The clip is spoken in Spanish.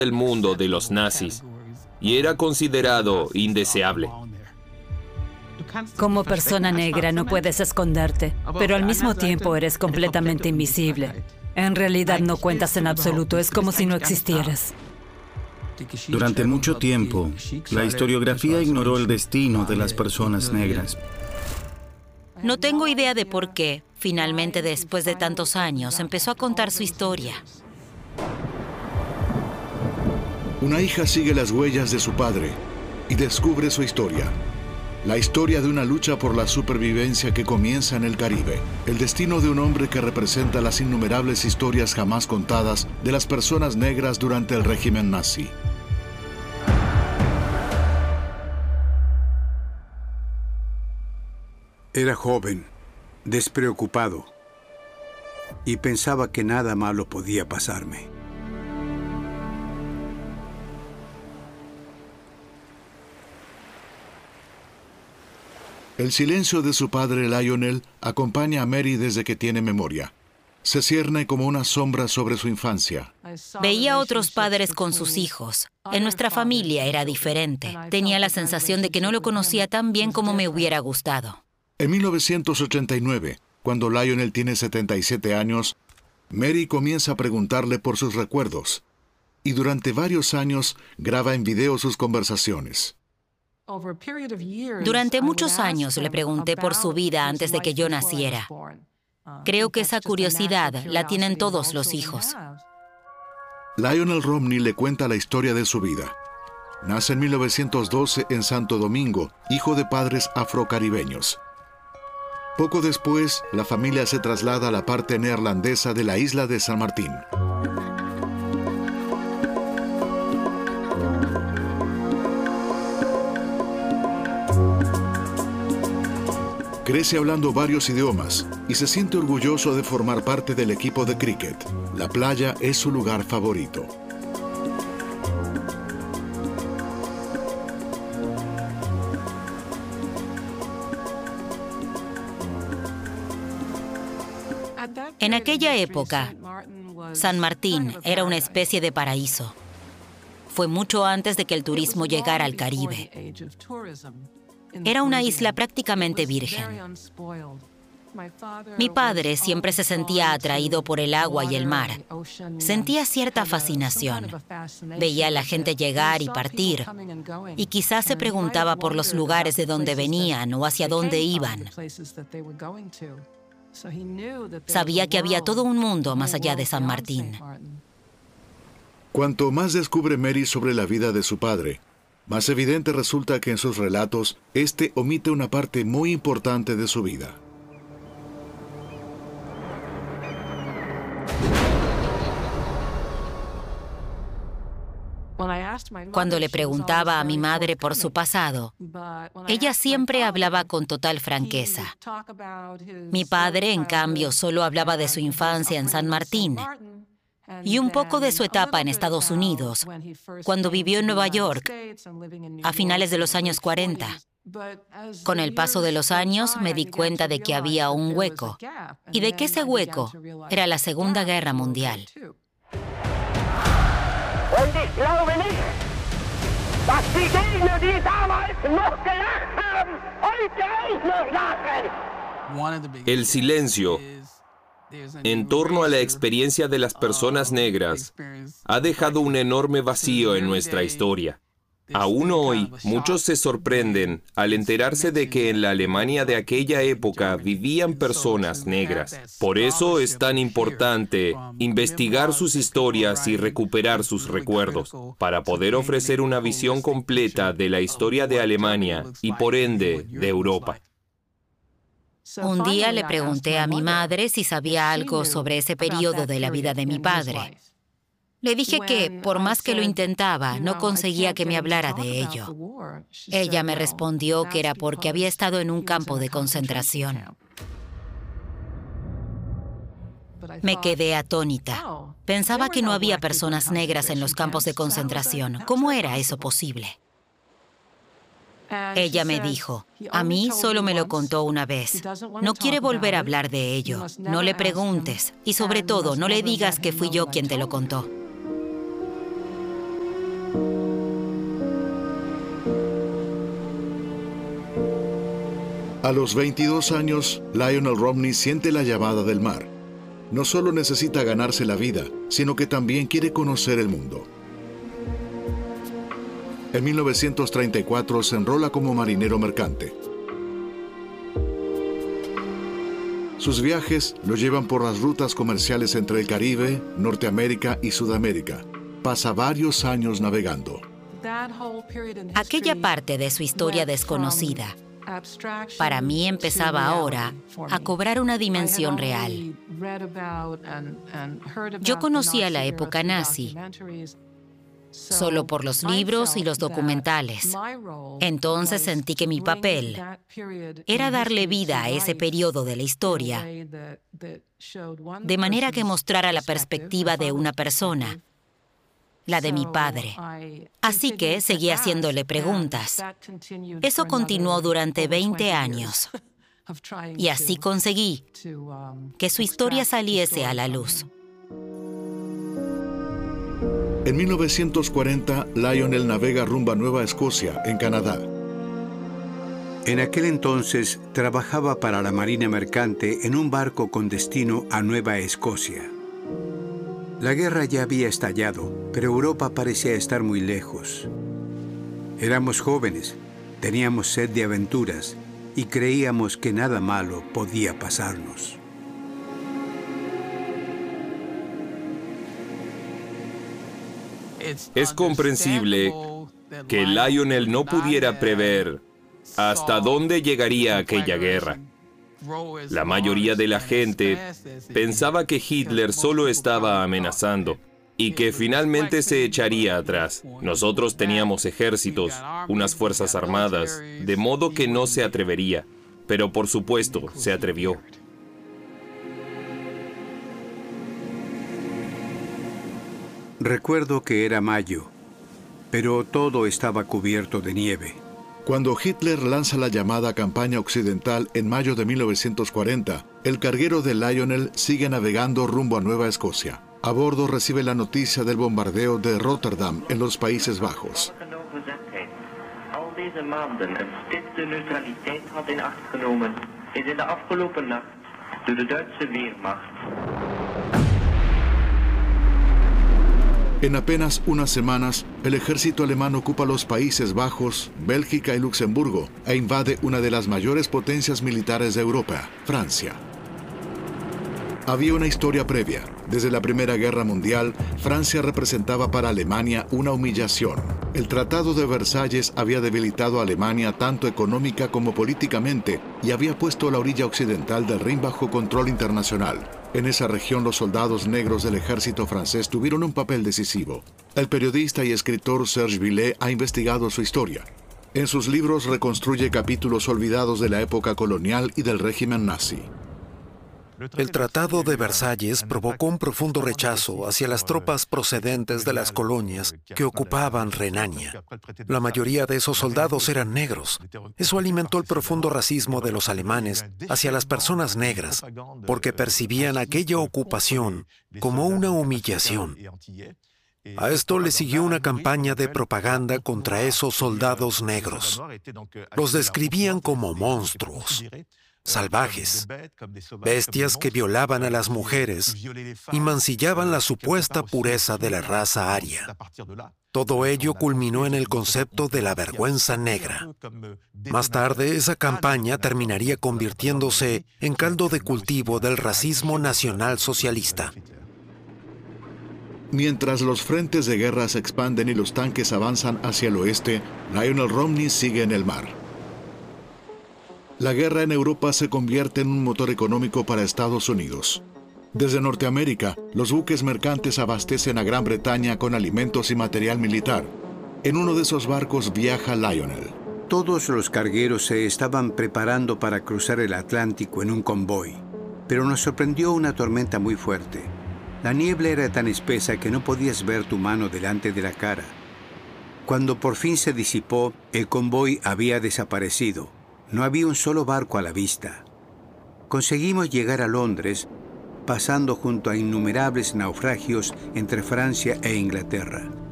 del mundo de los nazis y era considerado indeseable. Como persona negra no puedes esconderte, pero al mismo tiempo eres completamente invisible. En realidad no cuentas en absoluto, es como si no existieras. Durante mucho tiempo, la historiografía ignoró el destino de las personas negras. No tengo idea de por qué, finalmente, después de tantos años, empezó a contar su historia. Una hija sigue las huellas de su padre y descubre su historia. La historia de una lucha por la supervivencia que comienza en el Caribe. El destino de un hombre que representa las innumerables historias jamás contadas de las personas negras durante el régimen nazi. Era joven, despreocupado, y pensaba que nada malo podía pasarme. El silencio de su padre Lionel acompaña a Mary desde que tiene memoria. Se cierne como una sombra sobre su infancia. Veía a otros padres con sus hijos. En nuestra familia era diferente. Tenía la sensación de que no lo conocía tan bien como me hubiera gustado. En 1989, cuando Lionel tiene 77 años, Mary comienza a preguntarle por sus recuerdos y durante varios años graba en video sus conversaciones. Durante muchos años le pregunté por su vida antes de que yo naciera. Creo que esa curiosidad la tienen todos los hijos. Lionel Romney le cuenta la historia de su vida. Nace en 1912 en Santo Domingo, hijo de padres afrocaribeños. Poco después, la familia se traslada a la parte neerlandesa de la isla de San Martín. Crece hablando varios idiomas y se siente orgulloso de formar parte del equipo de cricket. La playa es su lugar favorito. En aquella época, San Martín era una especie de paraíso. Fue mucho antes de que el turismo llegara al Caribe. Era una isla prácticamente virgen. Mi padre siempre se sentía atraído por el agua y el mar. Sentía cierta fascinación. Veía a la gente llegar y partir, y quizás se preguntaba por los lugares de donde venían o hacia dónde iban. Sabía que había todo un mundo más allá de San Martín. Cuanto más descubre Mary sobre la vida de su padre, más evidente resulta que en sus relatos, este omite una parte muy importante de su vida. Cuando le preguntaba a mi madre por su pasado, ella siempre hablaba con total franqueza. Mi padre, en cambio, solo hablaba de su infancia en San Martín y un poco de su etapa en Estados Unidos, cuando vivió en Nueva York a finales de los años 40. Con el paso de los años me di cuenta de que había un hueco y de que ese hueco era la Segunda Guerra Mundial. Und ich glaube nicht, dass die Gegner, die damals noch gelacht haben, heute auch noch lachen. El silencio en torno a la experiencia de las personas negras ha dejado un enorme vacío en nuestra historia. Aún hoy, muchos se sorprenden al enterarse de que en la Alemania de aquella época vivían personas negras. Por eso es tan importante investigar sus historias y recuperar sus recuerdos, para poder ofrecer una visión completa de la historia de Alemania y, por ende, de Europa. Un día le pregunté a mi madre si sabía algo sobre ese periodo de la vida de mi padre. Le dije que, por más que lo intentaba, no conseguía que me hablara de ello. Ella me respondió que era porque había estado en un campo de concentración. Me quedé atónita. Pensaba que no había personas negras en los campos de concentración. ¿Cómo era eso posible? Ella me dijo, a mí solo me lo contó una vez. No quiere volver a hablar de ello. No le preguntes y, sobre todo, no le digas que fui yo quien te lo contó. A los 22 años, Lionel Romney siente la llamada del mar. No solo necesita ganarse la vida, sino que también quiere conocer el mundo. En 1934 se enrola como marinero mercante. Sus viajes lo llevan por las rutas comerciales entre el Caribe, Norteamérica y Sudamérica. Pasa varios años navegando. Aquella parte de su historia desconocida, para mí empezaba ahora a cobrar una dimensión real. Yo conocía la época nazi solo por los libros y los documentales. Entonces sentí que mi papel era darle vida a ese periodo de la historia, de manera que mostrara la perspectiva de una persona, la de mi padre. Así que seguí haciéndole preguntas. Eso continuó durante 20 años. Y así conseguí que su historia saliese a la luz. En 1940, Lionel navega rumbo a Nueva Escocia, en Canadá. En aquel entonces trabajaba para la Marina Mercante en un barco con destino a Nueva Escocia. La guerra ya había estallado, pero Europa parecía estar muy lejos. Éramos jóvenes, teníamos sed de aventuras y creíamos que nada malo podía pasarnos. Es comprensible que Lionel no pudiera prever hasta dónde llegaría aquella guerra. La mayoría de la gente pensaba que Hitler solo estaba amenazando y que finalmente se echaría atrás. Nosotros teníamos ejércitos, unas fuerzas armadas, de modo que no se atrevería. Pero por supuesto, se atrevió. Recuerdo que era mayo, pero todo estaba cubierto de nieve. Cuando Hitler lanza la llamada Campaña Occidental en mayo de 1940, el carguero de Lionel sigue navegando rumbo a Nueva Escocia. A bordo recibe la noticia del bombardeo de Rotterdam en los Países Bajos. En apenas unas semanas, el ejército alemán ocupa los Países Bajos, Bélgica y Luxemburgo e invade una de las mayores potencias militares de Europa, Francia. Había una historia previa. Desde la Primera Guerra Mundial, Francia representaba para Alemania una humillación. El Tratado de Versalles había debilitado a Alemania tanto económica como políticamente y había puesto la orilla occidental del Rin bajo control internacional. En esa región los soldados negros del ejército francés tuvieron un papel decisivo. El periodista y escritor Serge Villet ha investigado su historia. En sus libros reconstruye capítulos olvidados de la época colonial y del régimen nazi. El Tratado de Versalles provocó un profundo rechazo hacia las tropas procedentes de las colonias que ocupaban Renania. La mayoría de esos soldados eran negros. Eso alimentó el profundo racismo de los alemanes hacia las personas negras, porque percibían aquella ocupación como una humillación. A esto le siguió una campaña de propaganda contra esos soldados negros. Los describían como monstruos, salvajes, bestias que violaban a las mujeres y mancillaban la supuesta pureza de la raza aria. Todo ello culminó en el concepto de la vergüenza negra. Más tarde, esa campaña terminaría convirtiéndose en caldo de cultivo del racismo nacionalsocialista. Mientras los frentes de guerra se expanden y los tanques avanzan hacia el oeste, Lionel Romney sigue en el mar. La guerra en Europa se convierte en un motor económico para Estados Unidos. Desde Norteamérica, los buques mercantes abastecen a Gran Bretaña con alimentos y material militar. En uno de esos barcos viaja Lionel. Todos los cargueros se estaban preparando para cruzar el Atlántico en un convoy, pero nos sorprendió una tormenta muy fuerte. La niebla era tan espesa que no podías ver tu mano delante de la cara. Cuando por fin se disipó, el convoy había desaparecido. No había un solo barco a la vista. Conseguimos llegar a Londres, pasando junto a innumerables naufragios entre Francia e Inglaterra.